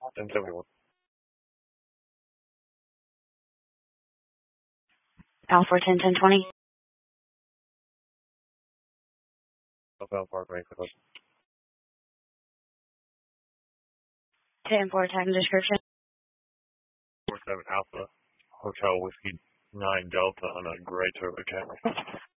1071. Alpha 10-10-20. Southbound Park, rank for 10-4 tag and description. 47 Alpha, Hotel Whiskey 9 Delta on a gray Toyota Camry.